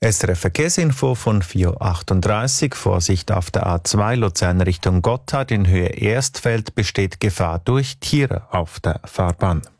SRF Verkehrsinfo von 4.38 Uhr. Vorsicht auf der A2 Luzern Richtung Gotthard in Höhe Erstfeld besteht Gefahr durch Tiere auf der Fahrbahn.